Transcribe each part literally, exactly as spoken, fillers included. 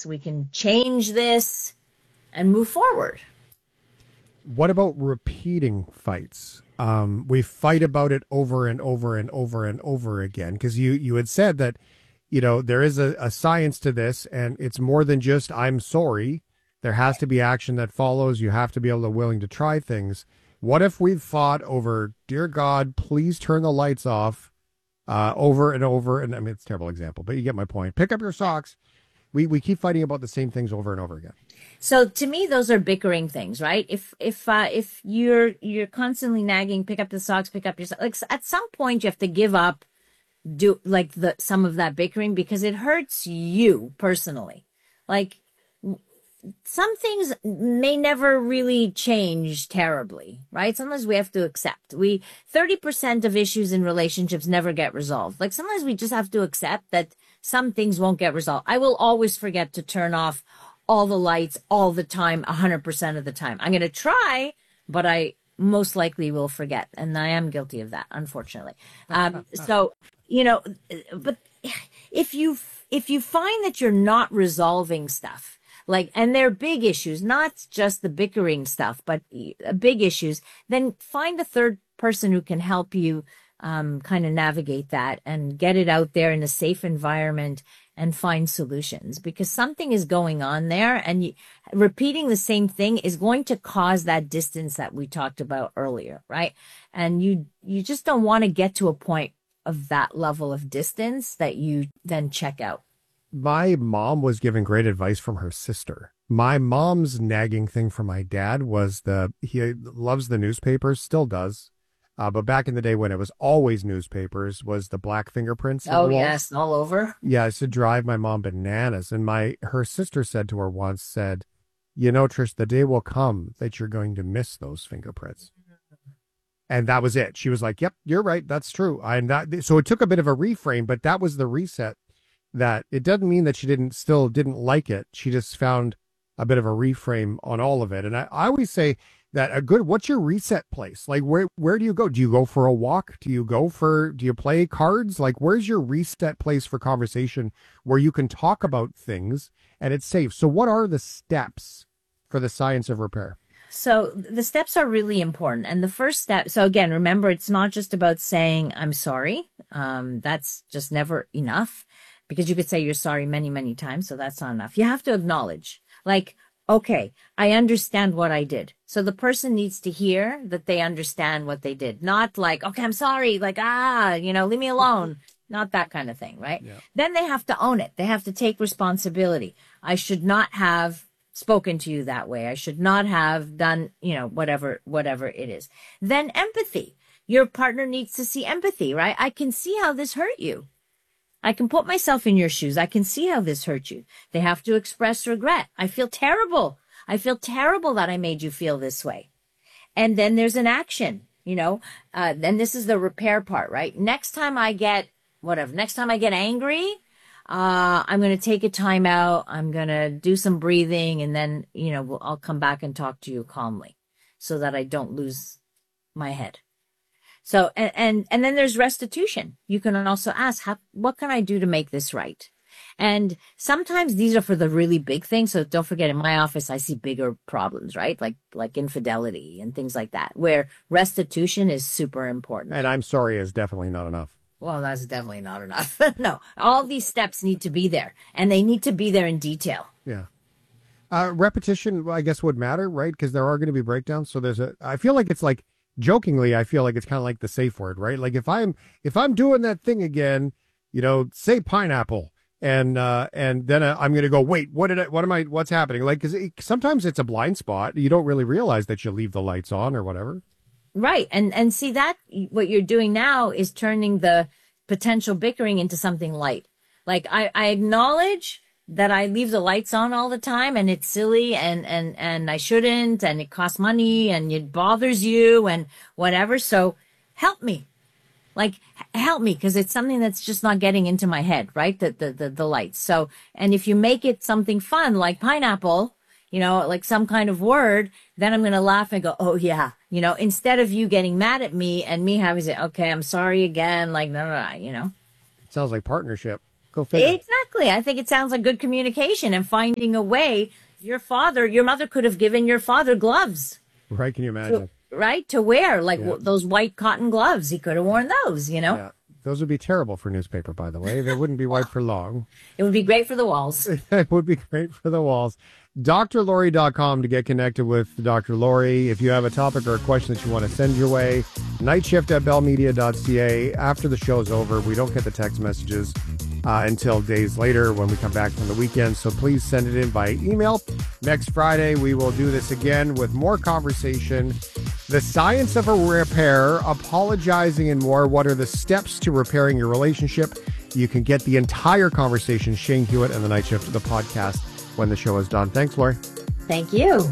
this. We can change this and move forward. What about repeating fights? Um, we fight about it over and over and over and over again. Because you, you had said that, you know, there is a, a science to this, and it's more than just I'm sorry. There has to be action that follows. You have to be able to willing to try things. What if we've fought over, dear God, please turn the lights off, uh, over and over? And I mean, it's a terrible example, but you get my point. Pick up your socks. We we keep fighting about the same things over and over again. So to me, those are bickering things, right? If if uh, if you're you're constantly nagging, pick up the socks, pick up your socks. Like at some point, you have to give up, do like the some of that bickering because it hurts you personally. Like some things may never really change terribly, right? Sometimes we have to accept. We thirty percent of issues in relationships never get resolved. Like sometimes we just have to accept that some things won't get resolved. I will always forget to turn off all the lights all the time, one hundred percent of the time. I'm going to try, but I most likely will forget. And I am guilty of that, unfortunately. Um, so, you know, but if you, if you find that you're not resolving stuff, like, and they're big issues, not just the bickering stuff, but big issues, then find a third person who can help you um, kind of navigate that and get it out there in a safe environment and find solutions, because something is going on there, and you, repeating the same thing is going to cause that distance that we talked about earlier, right? And you, you just don't want to get to a point of that level of distance that you then check out. My mom was given great advice from her sister. My mom's nagging thing for my dad was the, he loves the newspapers, still does. Uh, but back in the day when it was always newspapers, was the black fingerprints. Oh, yes, all over. Yeah, it used to drive my mom bananas. And my her sister said to her once, said, you know, Trish, the day will come that you're going to miss those fingerprints. And that was it. She was like, yep, you're right. That's true. And that, so it took a bit of a reframe, but that was the reset. That it doesn't mean that she didn't still didn't like it. She just found a bit of a reframe on all of it. And I, I always say that a good, what's your reset place? Like where, where do you go? Do you go for a walk? Do you go for, do you play cards? Like where's your reset place for conversation where you can talk about things and it's safe? So what are the steps for the science of repair? So the steps are really important. And the first step, so again, remember, it's not just about saying, I'm sorry. Um, that's just never enough. Because you could say you're sorry many, many times, so that's not enough. You have to acknowledge, like, okay, I understand what I did. So the person needs to hear that they understand what they did. Not like, okay, I'm sorry, like, ah, you know, leave me alone. Not that kind of thing, right? Yeah. Then they have to own it. They have to take responsibility. I should not have spoken to you that way. I should not have done, you know, whatever, whatever it is. Then empathy. Your partner needs to see empathy, right? I can see how this hurt you. I can put myself in your shoes. I can see how this hurt you. They have to express regret. I feel terrible. I feel terrible that I made you feel this way. And then there's an action, you know, uh, then this is the repair part, right? Next time I get whatever, next time I get angry, uh, I'm going to take a time out. I'm going to do some breathing, and then, you know, we'll, I'll come back and talk to you calmly so that I don't lose my head. So, and, and, and then there's restitution. You can also ask, how, what can I do to make this right? And sometimes these are for the really big things. So don't forget, in my office, I see bigger problems, right? Like, like infidelity and things like that, where restitution is super important. And I'm sorry is definitely not enough. Well, that's definitely not enough. No, all these steps need to be there, and they need to be there in detail. Yeah. Uh, repetition, I guess, would matter, right? Because there are going to be breakdowns. So there's a, I feel like it's like, jokingly, I feel like it's kind of like the safe word, right? Like if I'm if I'm doing that thing again, you know, say pineapple, and uh, and then I'm going to go, wait, what did I, what am I, what's happening? Like, because it, sometimes it's a blind spot. You don't really realize that you leave the lights on or whatever. Right, and and see that what you're doing now is turning the potential bickering into something light. Like I, I acknowledge that I leave the lights on all the time, and it's silly, and, and, and I shouldn't, and it costs money, and it bothers you, and whatever. So help me, like, help me, because it's something that's just not getting into my head, right? The, the, the, the lights. So, and if you make it something fun, like pineapple, you know, like some kind of word, then I'm going to laugh and go, oh yeah, you know, instead of you getting mad at me and me having to say, okay, I'm sorry again, like, no, no, no, you know. Sounds like partnership. Go figure. Exactly. I think it sounds like good communication and finding a way. Your father, your mother could have given your father gloves. Right? Can you imagine? To, right? To wear, like yeah. w- those white cotton gloves. He could have worn those, you know? Yeah. Those would be terrible for newspaper, by the way. They wouldn't be white for long. It would be great for the walls. It would be great for the walls. D R Lori dot com to get connected with Doctor Lori. If you have a topic or a question that you want to send your way, nightshift at bell media dot c a. After the show is over, we don't get the text messages uh, until days later when we come back from the weekend. So please send it in by email. Next Friday, we will do this again with more conversation. The science of a repair, apologizing, and more. What are the steps to repairing your relationship? You can get the entire conversation, Shane Hewitt and the Night Shift, the podcast, when the show is done. Thanks, Lori. Thank you.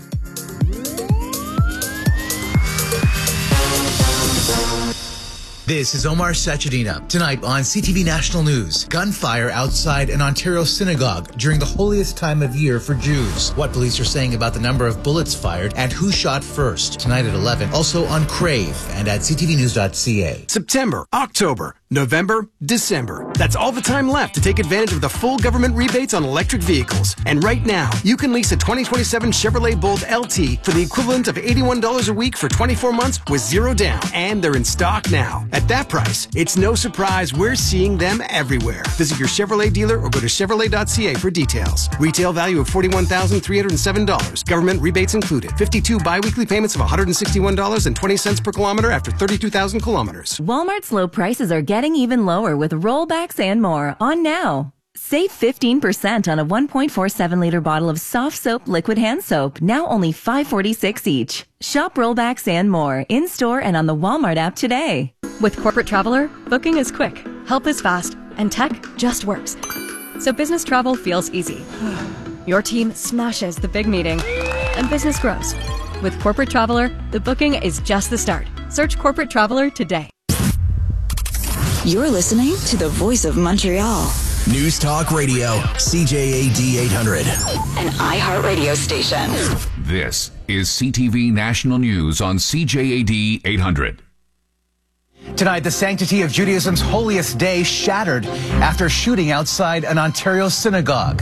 This is Omar Sachedina. Tonight on C T V National News, gunfire outside an Ontario synagogue during the holiest time of year for Jews. What police are saying about the number of bullets fired and who shot first. Tonight at eleven. Also on Crave and at c t v news dot c a. September, October, November, December. That's all the time left to take advantage of the full government rebates on electric vehicles. And right now, you can lease a twenty twenty-seven Chevrolet Bolt L T for the equivalent of eighty-one dollars a week for twenty-four months with zero down. And they're in stock now. At that price, it's no surprise we're seeing them everywhere. Visit your Chevrolet dealer or go to chevrolet dot c a for details. Retail value of forty-one thousand three hundred seven dollars. Government rebates included. fifty-two biweekly payments of one hundred sixty-one dollars and twenty cents per kilometer after thirty-two thousand kilometers. Walmart's low prices are getting even lower with rollbacks and more on now. Save fifteen percent on a one point four seven liter bottle of soft soap liquid hand soap, now only five forty-six each. Shop rollbacks and more in-store and on the Walmart app today. With Corporate Traveler, booking is quick, help is fast, and tech just works. So business travel feels easy. Your team smashes the big meeting, and business grows. With Corporate Traveler, the booking is just the start. Search Corporate Traveler today. You're listening to the Voice of Montreal. News Talk Radio, C J A D eight hundred. An iHeartRadio station. This is C T V National News on C J A D eight hundred. Tonight, the sanctity of Judaism's holiest day shattered after shooting outside an Ontario synagogue.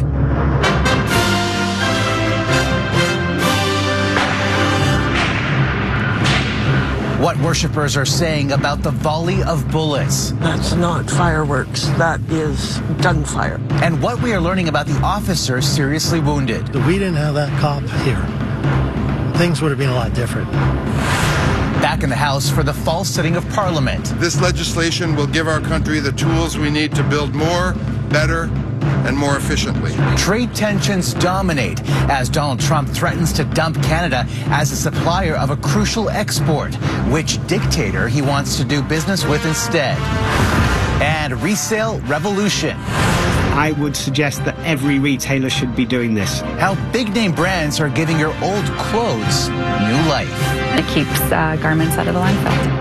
What worshippers are saying about the volley of bullets. That's not fireworks. That is gunfire. And what we are learning about the officer seriously wounded. If we didn't have that cop here, things would have been a lot different. Back in the House for the fall sitting of Parliament. This legislation will give our country the tools we need to build more, better, and more efficiently. Trade tensions dominate as Donald Trump threatens to dump Canada as a supplier of a crucial export. Which dictator he wants to do business with instead. And resale revolution. I would suggest that every retailer should be doing this. How big name brands are giving your old clothes new life. It keeps uh, garments out of the landfill.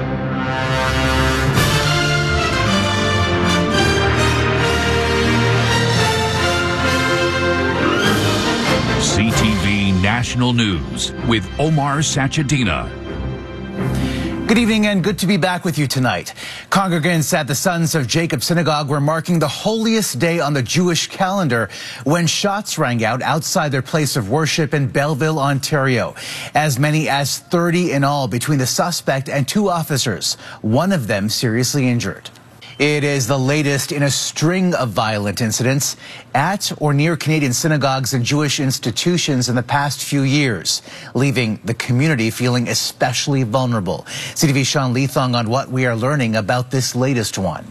C T V National News with Omar Sachedina. Good evening and good to be back with you tonight. Congregants at the Sons of Jacob Synagogue were marking the holiest day on the Jewish calendar when shots rang out outside their place of worship in Belleville, Ontario. As many as thirty in all between the suspect and two officers, one of them seriously injured. It is the latest in a string of violent incidents at or near Canadian synagogues and Jewish institutions in the past few years, leaving the community feeling especially vulnerable. C T V's Sean Leathong on what we are learning about this latest one.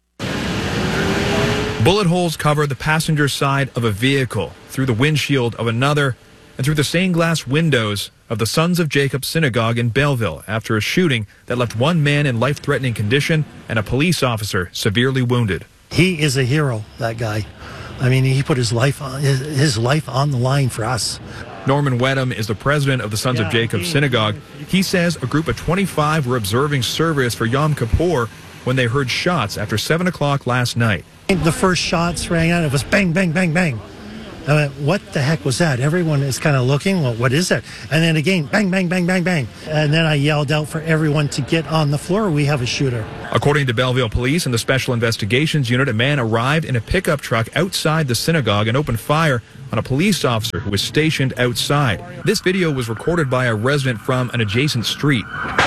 Bullet holes cover the passenger side of a vehicle, through the windshield of another, and through the stained glass windows of the Sons of Jacob Synagogue in Belleville after a shooting that left one man in life-threatening condition and a police officer severely wounded. He is a hero, that guy. I mean, he put his life on, his, his life on the line for us. Norman Wedham is the president of the Sons yeah, of Jacob he, Synagogue. He says a group of twenty-five were observing service for Yom Kippur when they heard shots after seven o'clock last night. The first shots rang out, it was bang, bang, bang, bang. I went, what the heck was that? Everyone is kind of looking, well, what is that? And then again, bang, bang, bang, bang, bang. And then I yelled out for everyone to get on the floor. We have a shooter. According to Belleville Police and the Special Investigations Unit, a man arrived in a pickup truck outside the synagogue and opened fire on a police officer who was stationed outside. This video was recorded by a resident from an adjacent street.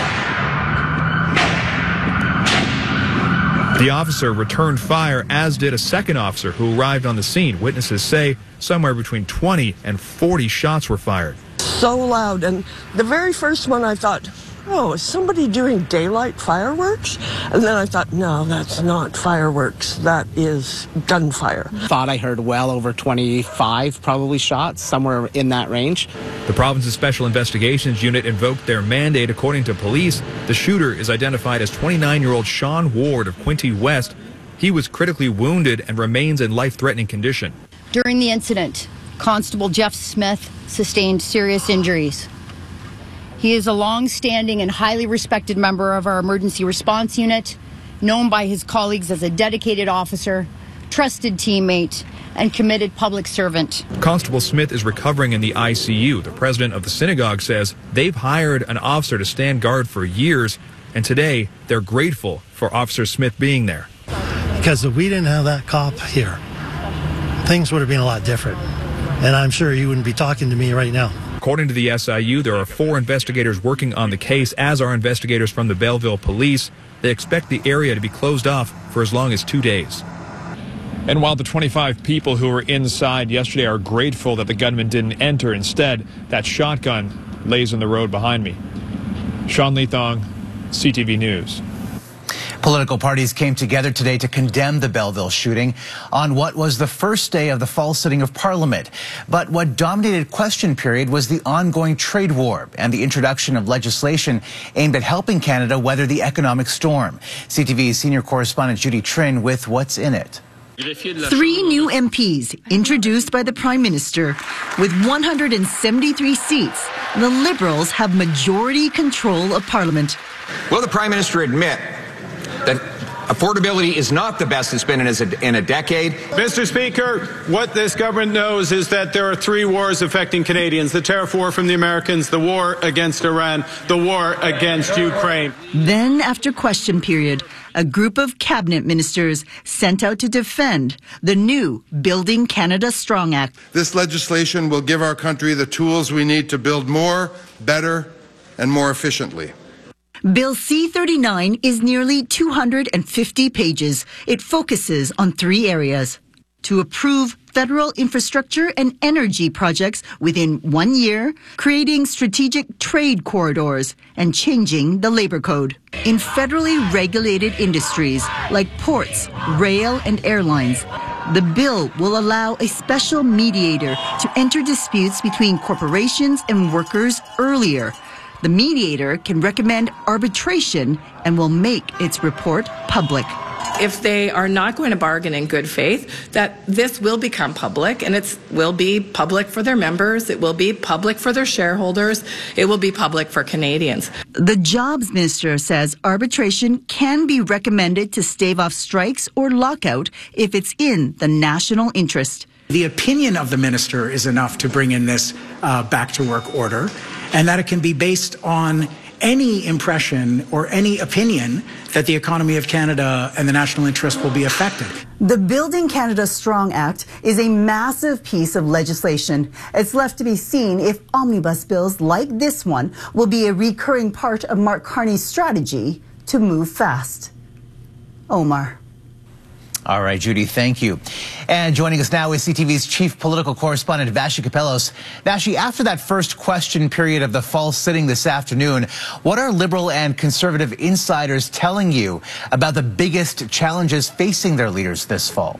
The officer returned fire, as did a second officer who arrived on the scene. Witnesses say somewhere between twenty and forty shots were fired. So loud. And the very first one I thought, oh, is somebody doing daylight fireworks? And then I thought, no, that's not fireworks. That is gunfire. Thought I heard well over twenty-five probably shots, somewhere in that range. The province's Special Investigations Unit invoked their mandate. According to police, the shooter is identified as twenty-nine-year-old Sean Ward of Quinte West. He was critically wounded and remains in life-threatening condition. During the incident, Constable Jeff Smith sustained serious injuries. He is a long-standing and highly respected member of our emergency response unit, known by his colleagues as a dedicated officer, trusted teammate, and committed public servant. Constable Smith is recovering in the I C U. The president of the synagogue says they've hired an officer to stand guard for years, and today they're grateful for Officer Smith being there. Because if we didn't have that cop here, things would have been a lot different. And I'm sure you wouldn't be talking to me right now. According to the S I U, there are four investigators working on the case, as are investigators from the Belleville Police. They expect the area to be closed off for as long as two days. And while the twenty-five people who were inside yesterday are grateful that the gunman didn't enter, instead, that shotgun lays in the road behind me. Sean Leathong, C T V News. Political parties came together today to condemn the Belleville shooting on what was the first day of the fall sitting of Parliament. But what dominated question period was the ongoing trade war and the introduction of legislation aimed at helping Canada weather the economic storm. C T V's senior correspondent Judy Trin with what's in it. Three new M Ps introduced by the Prime Minister. With one hundred seventy-three seats, the Liberals have majority control of Parliament. Will the Prime Minister admit that affordability is not the best it's been in a, in a decade? Mister Speaker, what this government knows is that there are three wars affecting Canadians: the tariff war from the Americans, the war against Iran, the war against Ukraine. Then, after question period, a group of cabinet ministers sent out to defend the new Building Canada Strong Act. This legislation will give our country the tools we need to build more, better, and more efficiently. Bill C thirty-nine is nearly two hundred fifty pages. It focuses on three areas: to approve federal infrastructure and energy projects within one year, creating strategic trade corridors, and changing the labor code. In federally regulated industries like ports, rail, and airlines, the bill will allow a special mediator to enter disputes between corporations and workers earlier. The mediator can recommend arbitration and will make its report public. If they are not going to bargain in good faith, that this will become public, and it will be public for their members, it will be public for their shareholders, it will be public for Canadians. The Jobs Minister says arbitration can be recommended to stave off strikes or lockout if it's in the national interest. The opinion of the minister is enough to bring in this uh, back to work order, and that it can be based on any impression or any opinion that the economy of Canada and the national interest will be affected. The Building Canada Strong Act is a massive piece of legislation. It's left to be seen if omnibus bills like this one will be a recurring part of Mark Carney's strategy to move fast. Omar. All right, Judy, thank you. And joining us now is C T V's chief political correspondent, Vassy Kapelos. Vassy, after that first question period of the fall sitting this afternoon, what are Liberal and Conservative insiders telling you about the biggest challenges facing their leaders this fall?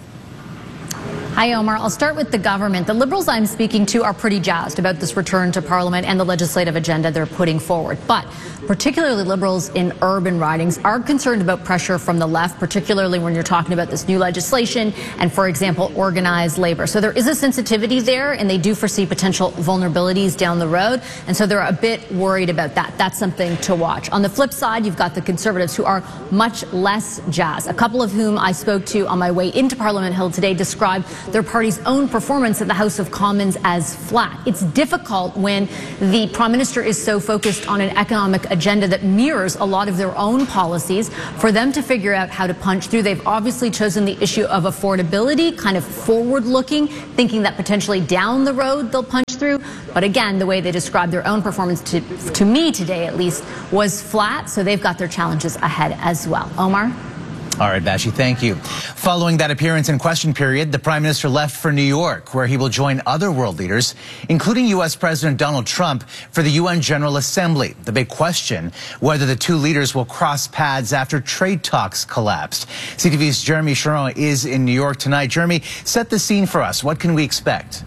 Hi, Omar. I'll start with the government. The Liberals I'm speaking to are pretty jazzed about this return to Parliament and the legislative agenda they're putting forward. But particularly Liberals in urban ridings are concerned about pressure from the left, particularly when you're talking about this new legislation and, for example, organized labor. So there is a sensitivity there, and they do foresee potential vulnerabilities down the road. And so they're a bit worried about that. That's something to watch. On the flip side, you've got the Conservatives, who are much less jazzed. A couple of whom I spoke to on my way into Parliament Hill today described their party's own performance at the House of Commons as flat. It's difficult when the Prime Minister is so focused on an economic agenda that mirrors a lot of their own policies for them to figure out how to punch through. They've obviously chosen the issue of affordability, kind of forward-looking, thinking that potentially down the road they'll punch through. But again, the way they described their own performance to, to me today at least was flat, so they've got their challenges ahead as well. Omar? All right, Vassy, thank you. Following that appearance and question period, the Prime Minister left for New York, where he will join other world leaders, including U S President Donald Trump, for the U N General Assembly. The big question, whether the two leaders will cross paths after trade talks collapsed. C T V's Jeremy Sharon is in New York tonight. Jeremy, set the scene for us. What can we expect?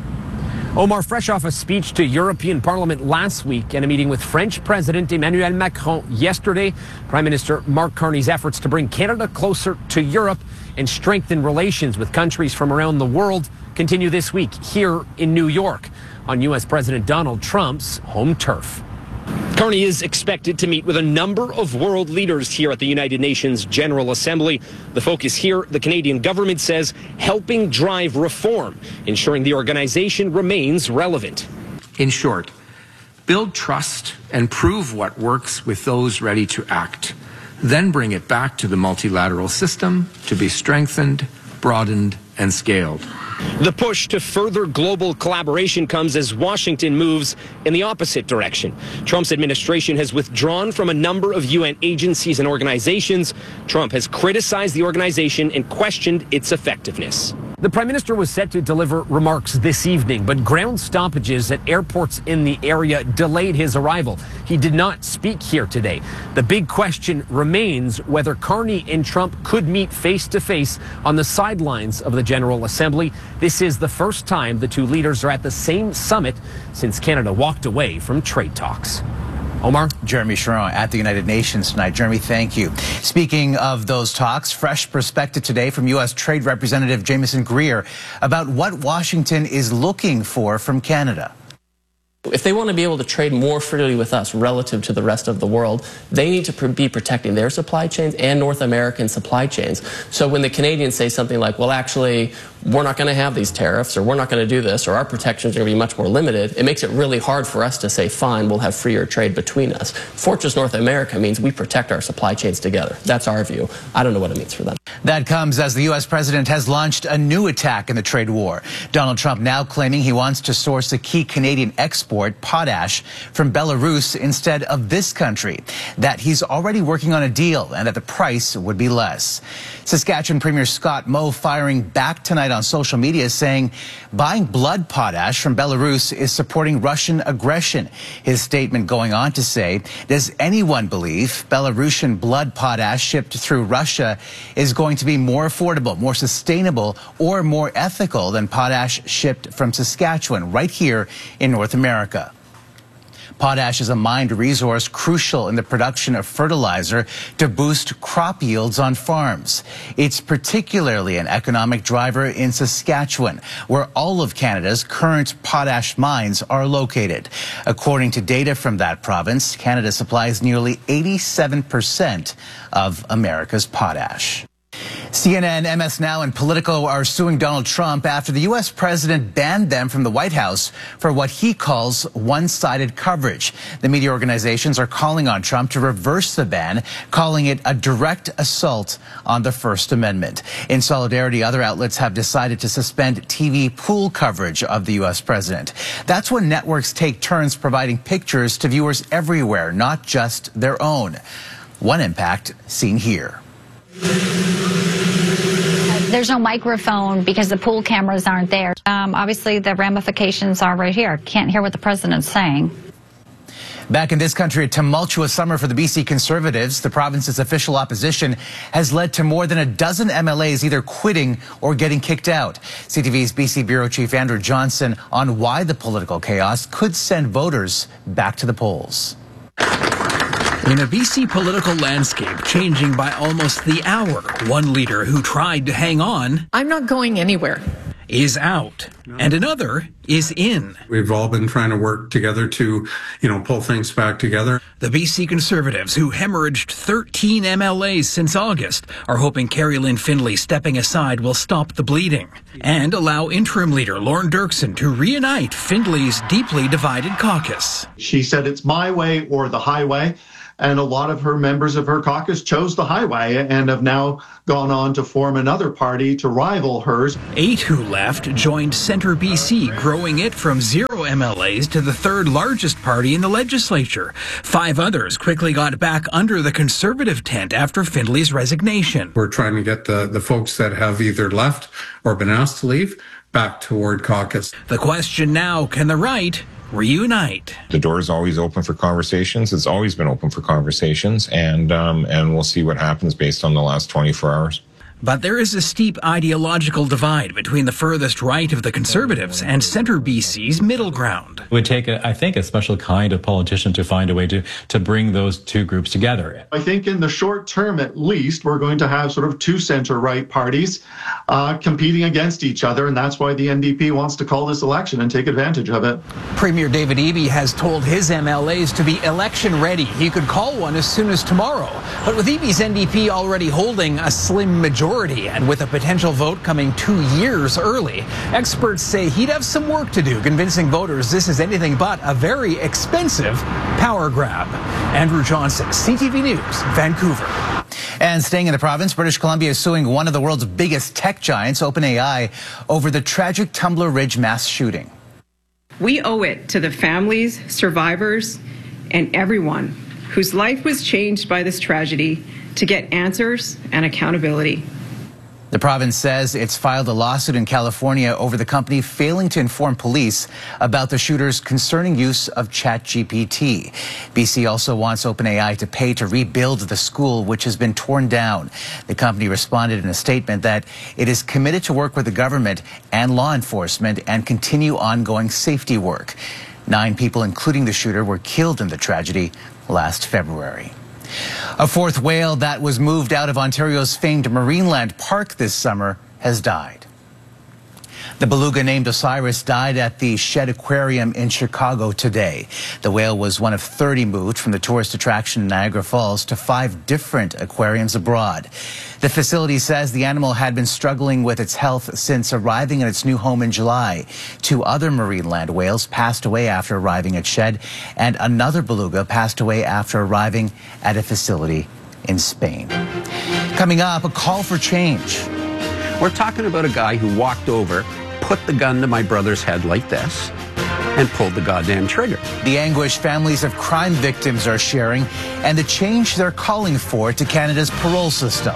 Omar, fresh off a speech to European Parliament last week and a meeting with French President Emmanuel Macron yesterday, Prime Minister Mark Carney's efforts to bring Canada closer to Europe and strengthen relations with countries from around the world continue this week here in New York on U S President Donald Trump's home turf. Carney is expected to meet with a number of world leaders here at the United Nations General Assembly. The focus here, the Canadian government says, helping drive reform, ensuring the organization remains relevant. In short, build trust and prove what works with those ready to act. Then bring it back to the multilateral system to be strengthened, broadened, and scaled. The push to further global collaboration comes as Washington moves in the opposite direction. Trump's administration has withdrawn from a number of U N agencies and organizations. Trump has criticized the organization and questioned its effectiveness. The Prime Minister was set to deliver remarks this evening, but ground stoppages at airports in the area delayed his arrival. He did not speak here today. The big question remains whether Carney and Trump could meet face-to-face on the sidelines of the General Assembly. This is the first time the two leaders are at the same summit since Canada walked away from trade talks. Omar? Jeremy Sharon at the United Nations tonight. Jeremy, thank you. Speaking of those talks, fresh perspective today from U S Trade Representative Jameson Greer about what Washington is looking for from Canada. If they want to be able to trade more freely with us relative to the rest of the world, they need to pr- be protecting their supply chains and North American supply chains. So when the Canadians say something like, well, actually, we're not going to have these tariffs, or we're not going to do this, or our protections are going to be much more limited, it makes it really hard for us to say, fine, we'll have freer trade between us. Fortress North America means we protect our supply chains together. That's our view. I don't know what it means for them. That comes as the U S president has launched a new attack in the trade war. Donald Trump now claiming he wants to source a key Canadian export, potash, from Belarus instead of this country, that he's already working on a deal and that the price would be less. Saskatchewan Premier Scott Moe firing back tonight on social media, saying buying blood potash from Belarus is supporting Russian aggression. His statement going on to say, does anyone believe Belarusian blood potash shipped through Russia is going to be more affordable, more sustainable, or more ethical than potash shipped from Saskatchewan, right here in North America? Potash is a mined resource crucial in the production of fertilizer to boost crop yields on farms. It's particularly an economic driver in Saskatchewan, where all of Canada's current potash mines are located. According to data from that province, Canada supplies nearly eighty-seven percent of America's potash. C N N, M S Now, and Politico are suing Donald Trump after the U S president banned them from the White House for what he calls one-sided coverage. The media organizations are calling on Trump to reverse the ban, calling it a direct assault on the First Amendment. In solidarity, other outlets have decided to suspend T V pool coverage of the U S president. That's when networks take turns providing pictures to viewers everywhere, not just their own. One impact seen here. There's no microphone because the pool cameras aren't there. Um, obviously, the ramifications are right here. Can't hear what the president's saying. Back in this country, a tumultuous summer for the B C Conservatives. The province's official opposition has led to more than a dozen M L As either quitting or getting kicked out. C T V's B C Bureau Chief Andrew Johnson on why the political chaos could send voters back to the polls. In a B C political landscape changing by almost the hour, one leader who tried to hang on. I'm not going anywhere. is out and another is in. We've all been trying to work together to, you know, pull things back together. The B C Conservatives, who hemorrhaged thirteen M L As since August, are hoping Carrie Lynn Findlay stepping aside will stop the bleeding and allow interim leader Lorne Dirksen to reunite Findlay's deeply divided caucus. She said it's my way or the highway. And a lot of her members of her caucus chose the highway and have now gone on to form another party to rival hers. Eight who left joined Centre B C, growing it from zero M L As to the third largest party in the legislature. Five others quickly got back under the Conservative tent after Findlay's resignation. We're trying to get the, the folks that have either left or been asked to leave back toward caucus. The question now, can the right reunite? The door is always open for conversations. It's always been open for conversations, and um, and we'll see what happens based on the last twenty-four hours. But there is a steep ideological divide between the furthest right of the Conservatives and Centre B C's middle ground. It would take, a, I think, a special kind of politician to find a way to, to bring those two groups together. I think in the short term, at least, we're going to have sort of two center-right parties uh, competing against each other, and that's why the N D P wants to call this election and take advantage of it. Premier David Eby has told his M L As to be election ready. He could call one as soon as tomorrow. But with Eby's N D P already holding a slim majority, and with a potential vote coming two years early, experts say he'd have some work to do convincing voters this is anything but a very expensive power grab. Andrew Johnson, C T V News, Vancouver. And staying in the province, British Columbia is suing one of the world's biggest tech giants, OpenAI, over the tragic Tumbler Ridge mass shooting. We owe it to the families, survivors, and everyone whose life was changed by this tragedy to get answers and accountability. The province says it's filed a lawsuit in California over the company failing to inform police about the shooter's concerning use of ChatGPT. B C also wants OpenAI to pay to rebuild the school, which has been torn down. The company responded in a statement that it is committed to work with the government and law enforcement and continue ongoing safety work. Nine people, including the shooter, were killed in the tragedy last February. A fourth whale that was moved out of Ontario's famed Marineland Park this summer has died. The beluga named Osiris died at the Shedd Aquarium in Chicago today. The whale was one of thirty moved from the tourist attraction in Niagara Falls to five different aquariums abroad. The facility says the animal had been struggling with its health since arriving in its new home in July. Two other Marineland whales passed away after arriving at Shedd, and another beluga passed away after arriving at a facility in Spain. Coming up, a call for change. We're talking about a guy who walked over, put the gun to my brother's head like this, and pulled the goddamn trigger. The anguish families of crime victims are sharing and the change they're calling for to Canada's parole system.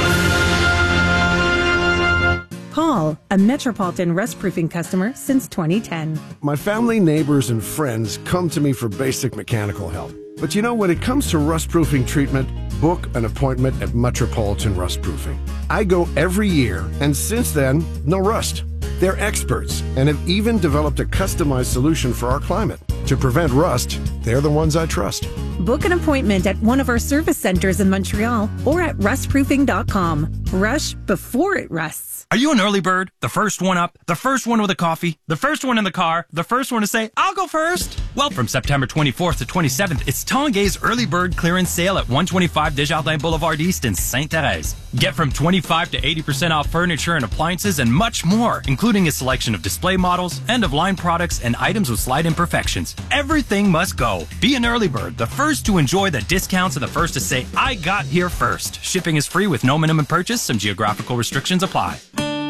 Paul, a Metropolitan rust-proofing customer since twenty ten. My family, neighbors, and friends come to me for basic mechanical help. But you know, when it comes to rust-proofing treatment, book an appointment at Metropolitan Rust-Proofing. I go every year, and since then, no rust. They're experts and have even developed a customized solution for our climate. To prevent rust, they're the ones I trust. Book an appointment at one of our service centers in Montreal or at rust proofing dot com. Rush before it rusts. Are you an early bird? The first one up? The first one with a coffee? The first one in the car? The first one to say, I'll go first? Well, from September twenty-fourth to twenty-seventh, it's Tanguay's Early Bird Clearance Sale at one twenty-five Desjardins Boulevard East in Sainte-Thérèse. Get from twenty-five to eighty percent off furniture and appliances and much more, including a selection of display models, end-of-line products, and items with slight imperfections. Everything must go. Be an early bird, the first to enjoy the discounts and the first to say, I got here first. Shipping is free with no minimum purchase. Some geographical restrictions apply.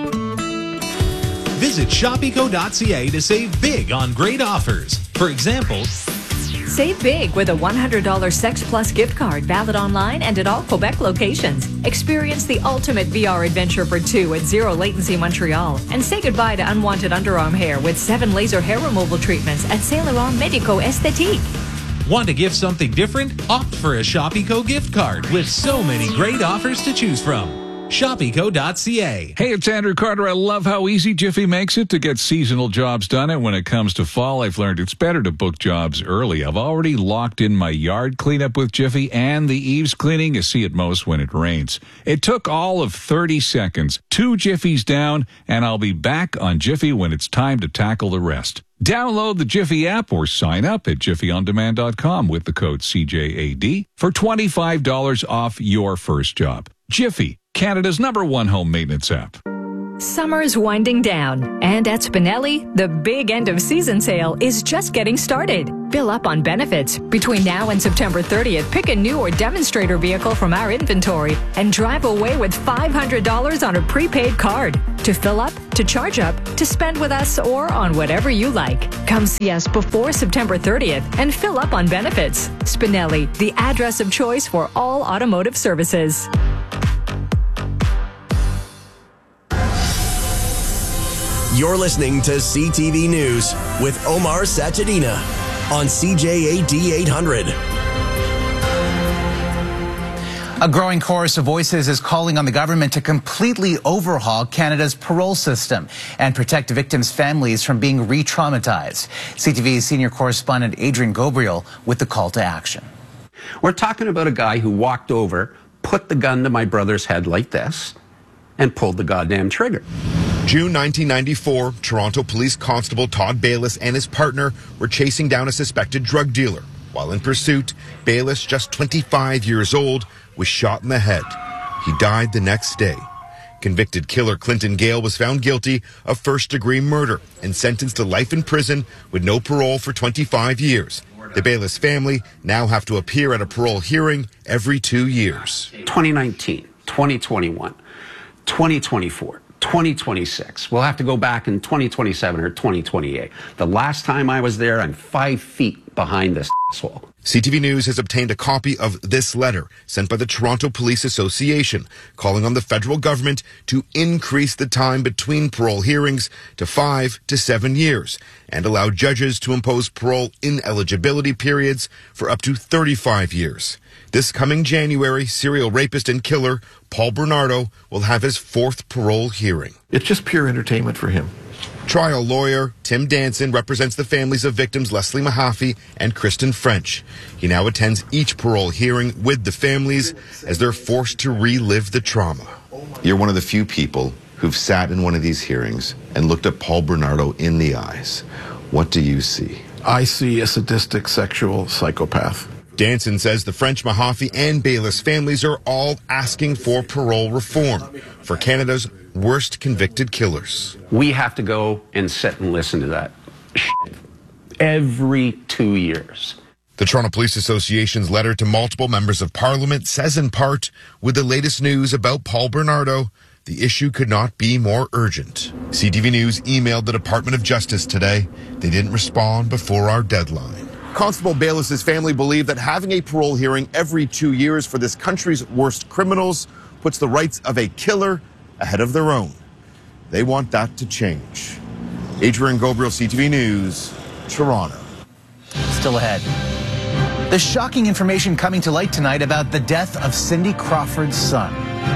Visit shop eco dot c a to save big on great offers. For example, save big with a one hundred dollars Sex Plus gift card valid online and at all Quebec locations. Experience the ultimate V R adventure for two at Zero Latency Montreal. And say goodbye to unwanted underarm hair with seven laser hair removal treatments at Saint Laurent Medico Esthétique. Want to give something different? Opt for a Shop Eco gift card with so many great offers to choose from. shop eco dot c a. Hey, it's Andrew Carter. I love how easy Jiffy makes it to get seasonal jobs done. And when it comes to fall, I've learned it's better to book jobs early. I've already locked in my yard cleanup with Jiffy and the eaves cleaning you see at most when it rains. It took all of thirty seconds, two Jiffies down, and I'll be back on Jiffy when it's time to tackle the rest. Download the Jiffy app or sign up at jiffy on demand dot com with the code C J A D for twenty-five dollars off your first job. Jiffy, Canada's number one home maintenance app. Summer's winding down, and at Spinelli, the big end-of-season sale is just getting started. Fill up on benefits. Between now and September thirtieth, pick a new or demonstrator vehicle from our inventory and drive away with five hundred dollars on a prepaid card. To fill up, to charge up, to spend with us, or on whatever you like. Come see us before September thirtieth and fill up on benefits. Spinelli, the address of choice for all automotive services. You're listening to C T V News with Omar Sachedina on C J A D eight hundred. A growing chorus of voices is calling on the government to completely overhaul Canada's parole system and protect victims' families from being re-traumatized. C T V's senior correspondent Adrian Gabriel with the call to action. We're talking about a guy who walked over, put the gun to my brother's head like this, and pulled the goddamn trigger. June nineteen ninety-four, Toronto Police Constable Todd Bayless and his partner were chasing down a suspected drug dealer. While in pursuit, Bayless, just twenty-five years old, was shot in the head. He died the next day. Convicted killer Clinton Gale was found guilty of first-degree murder and sentenced to life in prison with no parole for twenty-five years. The Bayless family now have to appear at a parole hearing every two years. twenty nineteen, twenty twenty-one, twenty twenty-four. twenty twenty-six. We'll have to go back in twenty twenty-seven or twenty twenty-eight. The last time I was there, I'm five feet behind this asshole. C T V News has obtained a copy of this letter sent by the Toronto Police Association, calling on the federal government to increase the time between parole hearings to five to seven years and allow judges to impose parole ineligibility periods for up to thirty-five years. This coming January, serial rapist and killer Paul Bernardo will have his fourth parole hearing. It's just pure entertainment for him. Trial lawyer Tim Danson represents the families of victims Leslie Mahaffey and Kristen French. He now attends each parole hearing with the families as they're forced to relive the trauma. You're one of the few people who've sat in one of these hearings and looked at Paul Bernardo in the eyes. What do you see? I see a sadistic sexual psychopath. Danson says the French, Mahaffey, and Bayless families are all asking for parole reform for Canada's worst convicted killers. We have to go and sit and listen to that shit every two years. The Toronto Police Association's letter to multiple members of Parliament says in part, with the latest news about Paul Bernardo, the issue could not be more urgent. C T V News emailed the Department of Justice today. They didn't respond before our deadline. Constable Bayless's family believe that having a parole hearing every two years for this country's worst criminals puts the rights of a killer ahead of their own. They want that to change. Adrian Gabriel, C T V News, Toronto. Still ahead. The shocking information coming to light tonight about the death of Cindy Crawford's son.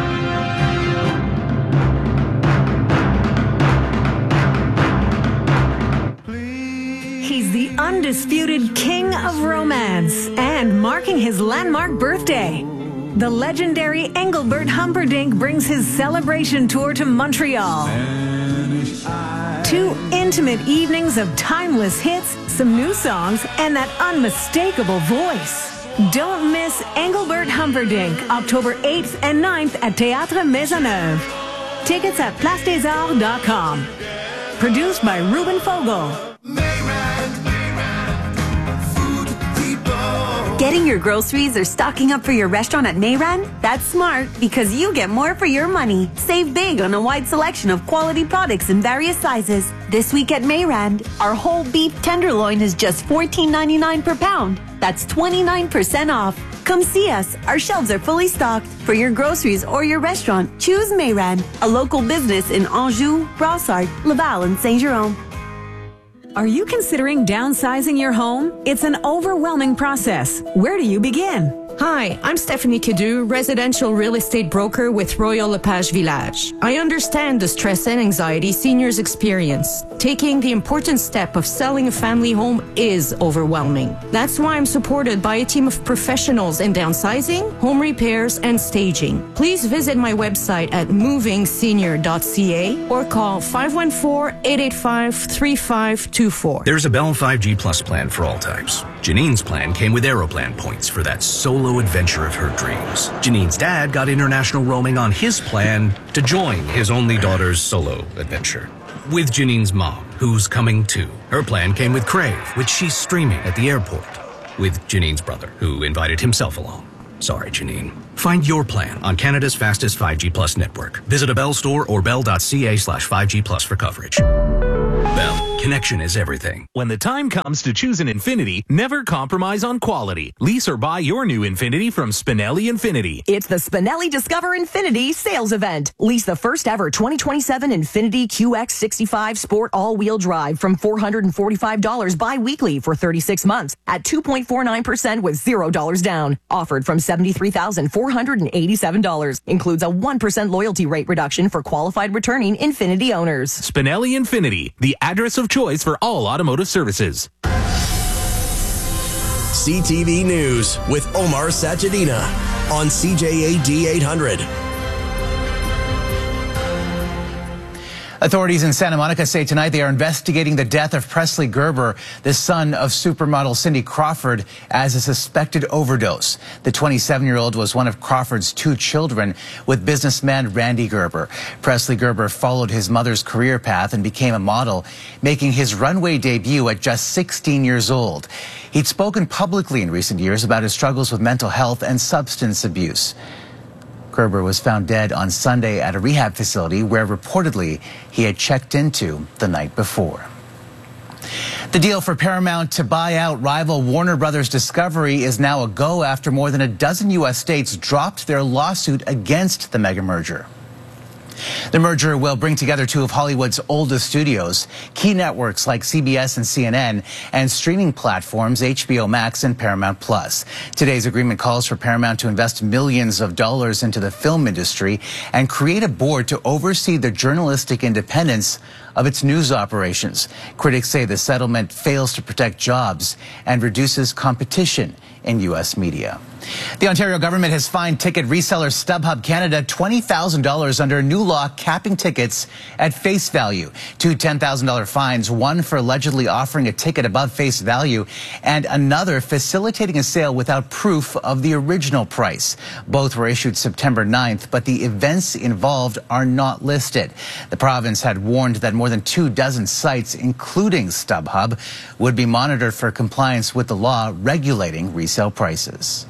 He's the undisputed king of romance and marking his landmark birthday. The legendary Engelbert Humperdinck brings his celebration tour to Montreal. Two intimate evenings of timeless hits, some new songs, and that unmistakable voice. Don't miss Engelbert Humperdinck, October eighth and ninth at Théâtre Maisonneuve. Tickets at place des arts dot com. Produced by Ruben Fogel. Getting your groceries or stocking up for your restaurant at Mayran? That's smart because you get more for your money. Save big on a wide selection of quality products in various sizes. This week at Mayran, our whole beef tenderloin is just fourteen ninety-nine per pound. That's twenty-nine percent off. Come see us. Our shelves are fully stocked. For your groceries or your restaurant, choose Mayran, a local business in Anjou, Brossard, Laval, and Saint-Jérôme. Are you considering downsizing your home? It's an overwhelming process. Where do you begin? Hi, I'm Stephanie Cadu, residential real estate broker with Royal Lepage Village. I understand the stress and anxiety seniors experience. Taking the important step of selling a family home is overwhelming. That's why I'm supported by a team of professionals in downsizing, home repairs, and staging. Please visit my website at moving senior dot c a or call five one four, eight eight five, three five two four. There's a Bell five G Plus plan for all types. Janine's plan came with Aeroplan points for that solo adventure of her dreams. Janine's dad got international roaming on his plan to join his only daughter's solo adventure. With Janine's mom, who's coming too. Her plan came with Crave, which she's streaming at the airport. With Janine's brother, who invited himself along. Sorry, Janine. Find your plan on Canada's fastest five G Plus network. Visit a Bell store or bell dot c a slash five G plus for coverage. Bell, connection is everything. When the time comes to choose an Infiniti, never compromise on quality. Lease or buy your new Infiniti from Spinelli Infiniti. It's the Spinelli Discover Infiniti sales event. Lease the first ever twenty twenty-seven Infiniti Q X sixty-five Sport all-wheel drive from four hundred forty-five dollars bi-weekly for thirty-six months at two point four nine percent with zero dollars down. Offered from seventy-three thousand four hundred eighty-seven dollars. Includes a one percent loyalty rate reduction for qualified returning Infiniti owners. Spinelli Infiniti, the address of choice for all automotive services. C T V News with Omar Sachedina on C J A D eight hundred. Authorities in Santa Monica say tonight they are investigating the death of Presley Gerber, the son of supermodel Cindy Crawford, as a suspected overdose. The twenty-seven-year-old was one of Crawford's two children with businessman Randy Gerber. Presley Gerber followed his mother's career path and became a model, making his runway debut at just sixteen years old. He'd spoken publicly in recent years about his struggles with mental health and substance abuse. Gerber was found dead on Sunday at a rehab facility where reportedly he had checked into the night before. The deal for Paramount to buy out rival Warner Brothers Discovery is now a go after more than a dozen U S states dropped their lawsuit against the mega merger. The merger will bring together two of Hollywood's oldest studios, key networks like C B S and C N N, and streaming platforms H B O Max and Paramount Plus. Today's agreement calls for Paramount to invest millions of dollars into the film industry and create a board to oversee the journalistic independence of its news operations. Critics say the settlement fails to protect jobs and reduces competition in U S media. The Ontario government has fined ticket reseller StubHub Canada twenty thousand dollars under a new law capping tickets at face value. Two ten thousand dollars fines, one for allegedly offering a ticket above face value and another facilitating a sale without proof of the original price. Both were issued September ninth, but the events involved are not listed. The province had warned that more than two dozen sites, including StubHub, would be monitored for compliance with the law regulating resale prices.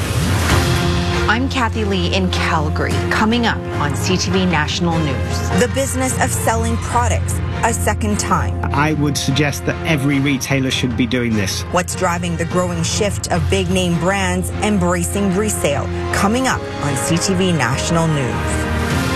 I'm Kathy Lee in Calgary, coming up on C T V National News. The business of selling products a second time. I would suggest that every retailer should be doing this. What's driving the growing shift of big name brands embracing resale? Coming up on C T V National News.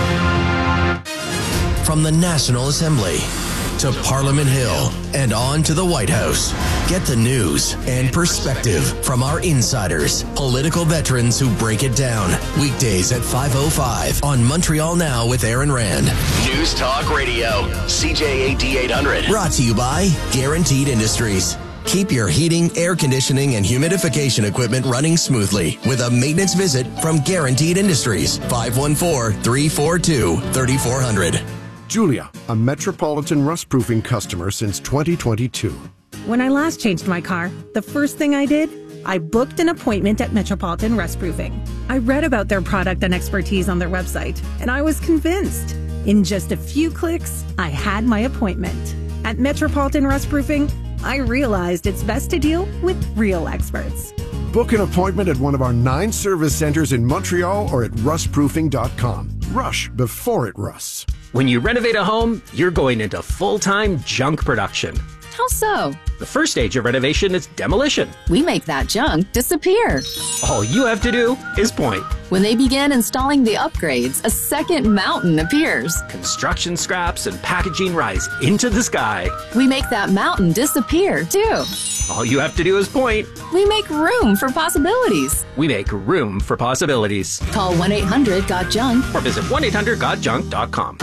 From the National Assembly to Parliament Hill and on to the White House. Get the news and perspective from our insiders, political veterans who break it down. Weekdays at five oh five on Montreal Now with Aaron Rand. News Talk Radio, C J A D eight hundred. Brought to you by Guaranteed Industries. Keep your heating, air conditioning, and humidification equipment running smoothly with a maintenance visit from Guaranteed Industries. five one four, three four two, three four zero zero. Julia, a Metropolitan rust-proofing customer since twenty twenty-two. When I last changed my car, the first thing I did, I booked an appointment at Metropolitan Rustproofing. I read about their product and expertise on their website, and I was convinced. In just a few clicks, I had my appointment. At Metropolitan Rustproofing, I realized it's best to deal with real experts. Book an appointment at one of our nine service centers in Montreal or at rust proofing dot com. Rush before it rusts. When you renovate a home, you're going into full-time junk production. How so? The first stage of renovation is demolition. We make that junk disappear. All you have to do is point. When they begin installing the upgrades, a second mountain appears. Construction scraps and packaging rise into the sky. We make that mountain disappear, too. All you have to do is point. We make room for possibilities. We make room for possibilities. Call one eight hundred got junk or visit one eight hundred got junk dot com.